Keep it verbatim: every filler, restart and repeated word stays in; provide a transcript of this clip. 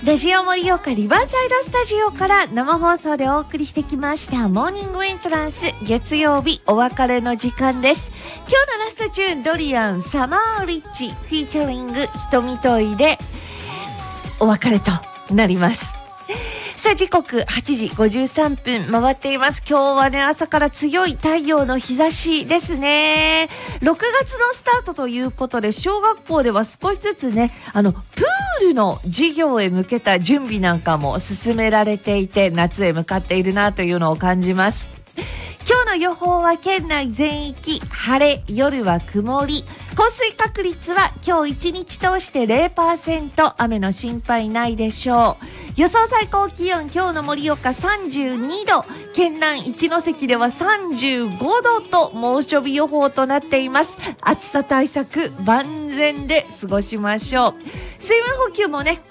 ラジオ盛岡リバーサイドスタジオから生放送でお送りしてきましたモーニングエントランス、月曜日お別れの時間です。今日のラストチューン、ドリアンサマーリッチフィーチャリング瞳といでお別れとなります。さあ時刻はちじごじゅうさんぷん回っています。今日はね、朝から強い太陽の日差しですね。ろくがつのスタートということで、小学校では少しずつね、あのプールの授業へ向けた準備なんかも進められていて、夏へ向かっているなというのを感じます。今日の予報は県内全域晴れ、夜は曇り、降水確率は今日一日通して ゼロパーセント、雨の心配ないでしょう。予想最高気温、今日の盛岡さんじゅうにど、県南一関ではさんじゅうごどと猛暑日予報となっています。暑さ対策万全で過ごしましょう。水分補給もね